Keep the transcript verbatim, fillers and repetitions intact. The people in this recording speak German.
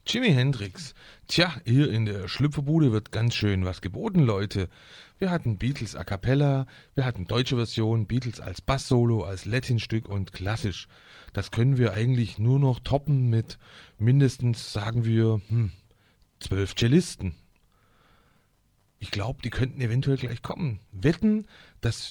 Jimi Hendrix. Tja, hier in der Schlüpferbude wird ganz schön was geboten, Leute. Wir hatten Beatles a cappella, wir hatten deutsche Version, Beatles als Bass-Solo, als Latin-Stück und klassisch. Das können wir eigentlich nur noch toppen mit mindestens, sagen wir, hm, zwölf Cellisten. Ich glaube, die könnten eventuell gleich kommen. Wetten, dass